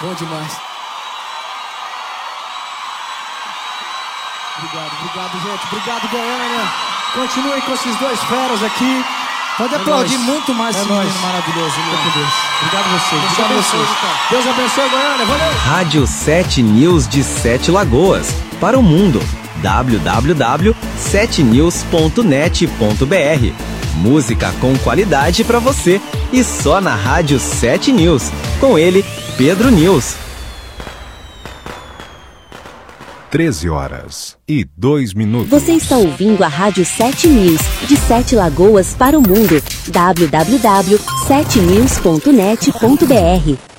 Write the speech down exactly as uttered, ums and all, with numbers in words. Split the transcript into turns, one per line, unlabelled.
Bom demais. Obrigado, obrigado, gente. Obrigado, Goiânia. Continuem com esses dois feras aqui.
Pode
é
aplaudir
nóis.
muito mais
é
esse
nóis.
menino maravilhoso.
Deus. Obrigado a vocês.
Deus abençoe.
Deus abençoe, Goiânia. Valeu.
Rádio sete News de Sete Lagoas. Para o mundo. w w w ponto sete news ponto net ponto b r. Música com qualidade para você. E só na Rádio sete News. Com ele, Pedro News.
treze horas e dois minutos.
Você está ouvindo a Rádio sete News, de Sete Lagoas para o mundo. w w w ponto sete news ponto net ponto b r